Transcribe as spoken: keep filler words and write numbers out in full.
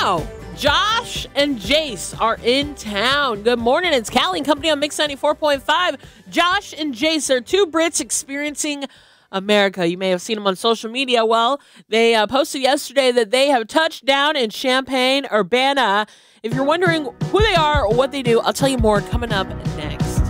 now, Josh and Jace are in town. Good morning. It's Callie and Company on Mix ninety-four point five. Josh and Jace are two Brits experiencing America. You may have seen them on social media. Well, they uh, posted yesterday that they have touched down in Champaign, Urbana. If you're wondering who they are or what they do, I'll tell you more coming up next.